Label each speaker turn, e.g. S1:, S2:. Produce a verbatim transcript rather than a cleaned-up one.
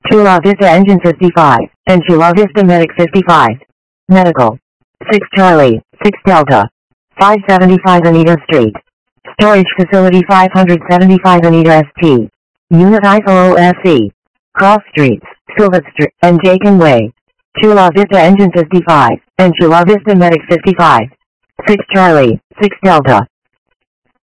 S1: Chula Vista Engine fifty-five, and Chula Vista Medic fifty-five. Medical. six Charlie, six Delta. five seventy-five Anita Street. Storage Facility five seventy-five Anita S T. Unit I F O O S E. Cross Streets, Silvet Street, and Jakin Way. Chula Vista Engine fifty-five, and Chula Vista Medic fifty-five. six Charlie, six Delta.